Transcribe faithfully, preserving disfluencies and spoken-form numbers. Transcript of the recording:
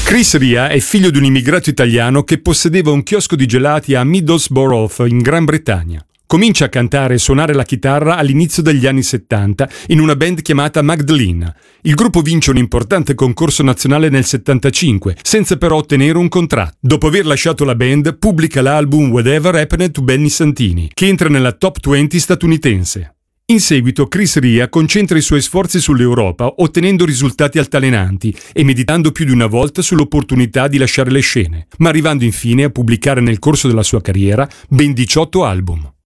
Chris Ria è figlio di un immigrato italiano che possedeva un chiosco di gelati a Middlesbrough, in Gran Bretagna. Comincia a cantare e suonare la chitarra all'inizio degli anni settanta in una band chiamata Magdalena. Il gruppo vince un importante concorso nazionale nel settantacinque, senza però ottenere un contratto. Dopo aver lasciato la band, pubblica l'album Whatever Happened to Benny Santini, che entra nella top venti statunitense. In seguito Chris Ria concentra i suoi sforzi sull'Europa, ottenendo risultati altalenanti e meditando più di una volta sull'opportunità di lasciare le scene, ma arrivando infine a pubblicare nel corso della sua carriera ben diciotto album.